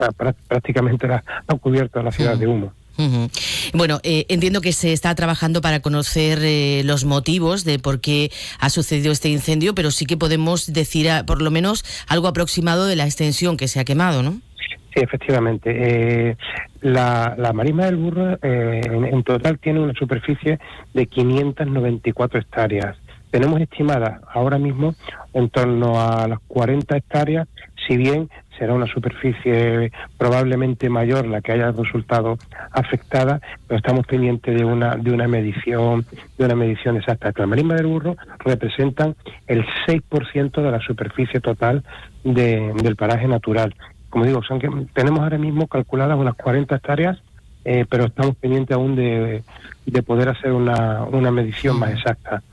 prácticamente ha cubierto la ciudad de humo. Uh-huh. Bueno, entiendo que se está trabajando para conocer los motivos de por qué ha sucedido este incendio, pero sí que podemos decir por lo menos algo aproximado de la extensión que se ha quemado, ¿no? Sí, efectivamente. La Marisma del Burro en total tiene una superficie de 594 hectáreas. Tenemos estimadas ahora mismo en torno a las 40 hectáreas, si bien será una superficie probablemente mayor la que haya resultado afectada, pero estamos pendientes de una medición exacta. La Marisma del Burro representan el 6% de la superficie total del paraje natural. Como digo, tenemos ahora mismo calculadas unas 40 hectáreas, pero estamos pendientes aún de poder hacer una medición más exacta.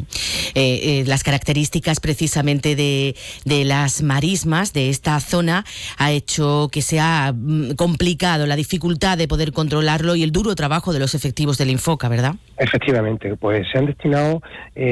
Las características precisamente de las marismas de esta zona ha hecho que sea complicado la dificultad de poder controlarlo y el duro trabajo de los efectivos del Infoca, ¿verdad? Efectivamente, pues se han destinado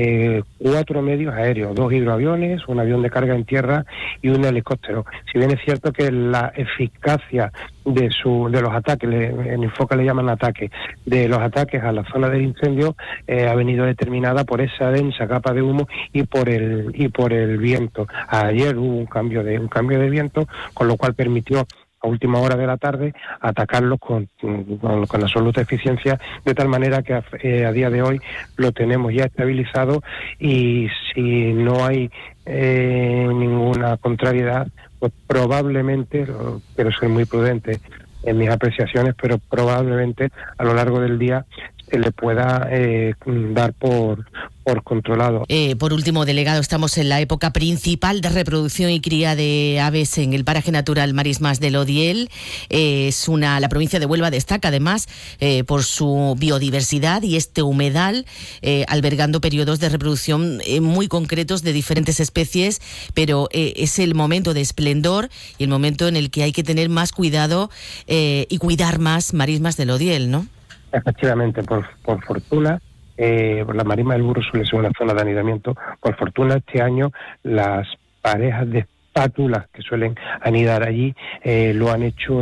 4 medios aéreos, 2 hidroaviones, un avión de carga en tierra y un helicóptero. Si bien es cierto que la eficacia de los ataques, en Infoca le llaman ataques, de los ataques a la zona del incendio ha venido determinada por esa densa capa de humo y por el viento. Ayer hubo un cambio de viento, con lo cual permitió a última hora de la tarde atacarlos con absoluta eficiencia, de tal manera que a día de hoy lo tenemos ya estabilizado, y si no hay ninguna contrariedad, pues probablemente, quiero ser muy prudente en mis apreciaciones, pero probablemente a lo largo del día se le pueda dar por controlado. Por último, delegado, estamos en la época principal de reproducción y cría de aves en el paraje natural Marismas del Odiel. La provincia de Huelva destaca además por su biodiversidad y este humedal, albergando periodos de reproducción muy concretos de diferentes especies, pero es el momento de esplendor y el momento en el que hay que tener más cuidado y cuidar más Marismas del Odiel, ¿no? Efectivamente, por fortuna, la Marisma del Burro suele ser una zona de anidamiento. Por fortuna, este año las parejas de espátulas que suelen anidar allí lo han hecho